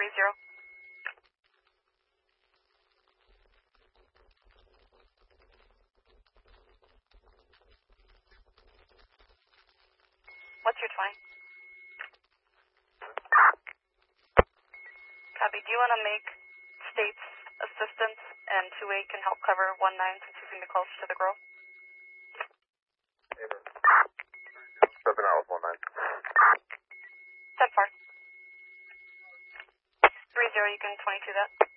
30. What's your 20? Copy. Do you want to make States assistance and 2-8 can help cover 1-9 since he's going to be closer to the grove? Stepping out with 1-9. 10-4. 30, you can 22 that.